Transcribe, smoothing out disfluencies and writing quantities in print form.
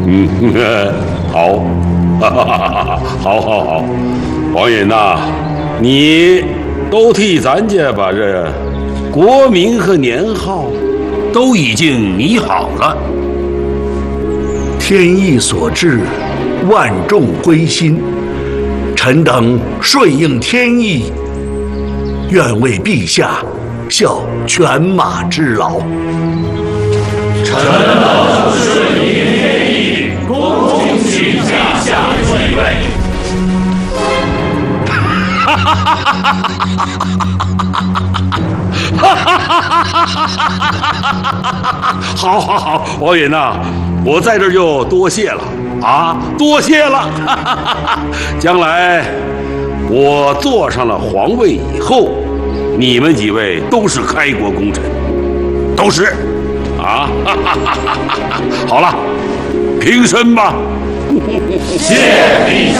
好，好，王允呐，你都替咱家把这国名和年号都已经拟好了。 天意所至，万众归心，臣等顺应天意，愿为陛下效犬马之劳。 臣等顺应天意，恭请陛下继位。 好，王允呐，我在这儿就多谢了啊，多谢了。将来我坐上了皇位以后，你们几位都是开国功臣，都是啊。好了，平身吧。 谢陛下。